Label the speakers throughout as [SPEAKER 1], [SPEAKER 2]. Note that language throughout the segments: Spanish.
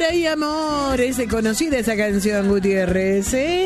[SPEAKER 1] hay amor. Es conocida esa canción, Gutiérrez, ¿eh?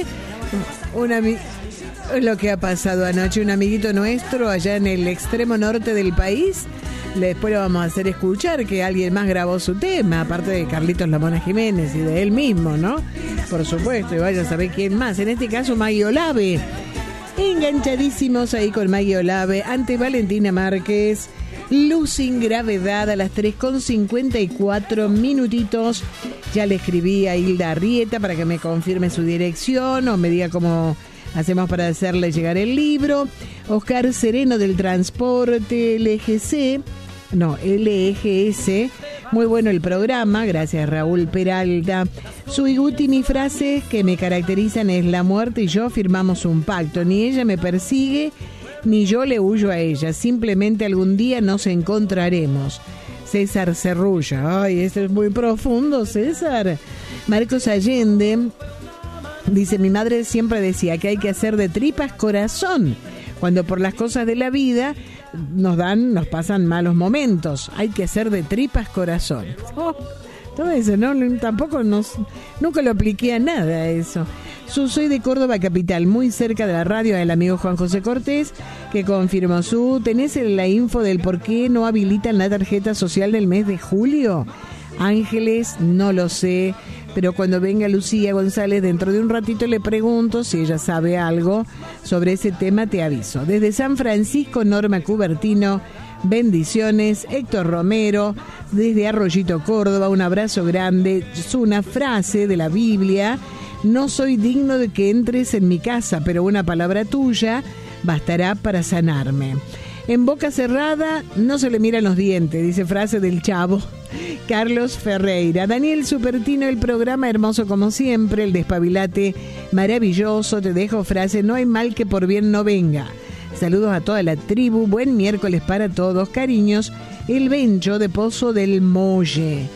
[SPEAKER 1] Lo que ha pasado anoche, un amiguito nuestro allá en el extremo norte del país. Después lo vamos a hacer escuchar que alguien más grabó su tema, aparte de Carlitos Lamona Jiménez y de él mismo, ¿no? Por supuesto, y vaya a saber quién más. En este caso, Maggie Olave. Enganchadísimos ahí con Maggie Olave ante Valentina Márquez. Luz sin gravedad a las 3:54 minutitos. Ya le escribí a Hilda Arrieta para que me confirme su dirección o me diga cómo hacemos para hacerle llegar el libro. Oscar Sereno del Transporte LGS. Muy bueno el programa, gracias Raúl Peralta. Soy Guti, mis frases que me caracterizan es: la muerte y yo firmamos un pacto. Ni ella me persigue, ni yo le huyo a ella. Simplemente algún día nos encontraremos. César Cerrulla. Ay, esto es muy profundo, César. Marcos Allende dice: mi madre siempre decía que hay que hacer de tripas corazón. Cuando por las cosas de la vida nos pasan malos momentos. Hay que hacer de tripas corazón. Todo eso, ¿no? Nunca lo apliqué a nada eso. Soy de Córdoba capital, muy cerca de la radio, del amigo Juan José Cortés, que confirmó ¿tenés la info del por qué no habilitan la tarjeta social del mes de julio? Ángeles, no lo sé, pero cuando venga Lucía González dentro de un ratito le pregunto si ella sabe algo sobre ese tema, te aviso. Desde San Francisco, Norma Cubertino, bendiciones. Héctor Romero, desde Arroyito, Córdoba, un abrazo grande. Es una frase de la Biblia: no soy digno de que entres en mi casa, pero una palabra tuya bastará para sanarme. En boca cerrada no se le miran los dientes, dice frase del Chavo. Carlos Ferreira. Daniel Supertino, el programa hermoso como siempre, el despabilate maravilloso. Te dejo frase: no hay mal que por bien no venga. Saludos a toda la tribu, buen miércoles para todos, cariños. El Bencho de Pozo del Molle.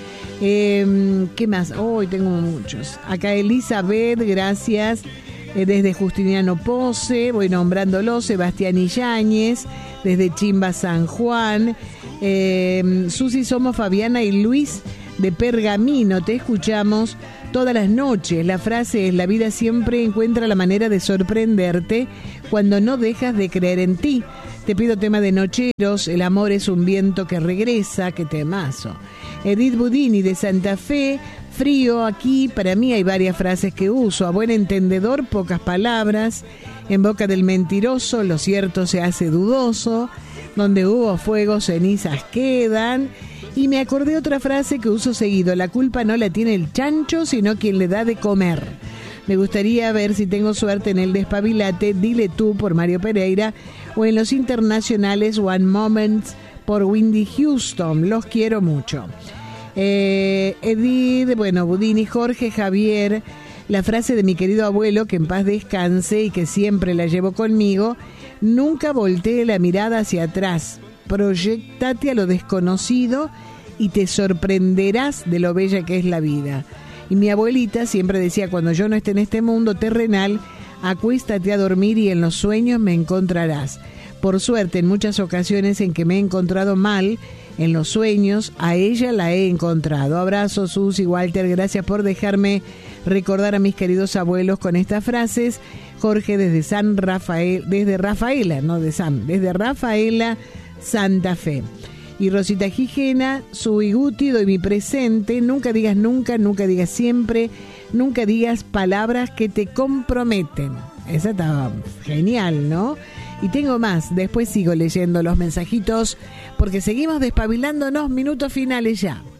[SPEAKER 1] ¿Qué más? Hoy tengo muchos. Acá Elizabeth, gracias. Desde Justiniano Pose, voy nombrándolo. Sebastián Illañez, desde Chimba, San Juan. Susi, somos Fabiana y Luis de Pergamino, te escuchamos todas las noches. La frase es: la vida siempre encuentra la manera de sorprenderte cuando no dejas de creer en ti. Te pido tema de Nocheros, el amor es un viento que regresa, qué temazo. Edith Budini de Santa Fe, frío aquí, para mí hay varias frases que uso. A buen entendedor, pocas palabras. En boca del mentiroso, lo cierto se hace dudoso. Donde hubo fuego, cenizas quedan. Y me acordé otra frase que uso seguido: la culpa no la tiene el chancho, sino quien le da de comer. Me gustaría ver si tengo suerte en el despabilate, dile tú, por Mario Pereira, o en los internacionales One Moment por Windy Houston. Los quiero mucho. Edith, Budini, Jorge, Javier, la frase de mi querido abuelo, que en paz descanse y que siempre la llevo conmigo: nunca voltee la mirada hacia atrás, proyectate a lo desconocido y te sorprenderás de lo bella que es la vida. Y mi abuelita siempre decía: cuando yo no esté en este mundo terrenal, acuéstate a dormir y en los sueños me encontrarás. Por suerte, en muchas ocasiones en que me he encontrado mal, en los sueños, a ella la he encontrado. Abrazos, Susi, Walter, gracias por dejarme recordar a mis queridos abuelos con estas frases. Jorge desde desde Rafaela, Santa Fe. Y Rosita Gijena, soy Guti, doy mi presente. Nunca digas nunca, nunca digas siempre, nunca digas palabras que te comprometen. Esa está genial, ¿no? Y tengo más, después sigo leyendo los mensajitos porque seguimos despabilándonos, minutos finales ya.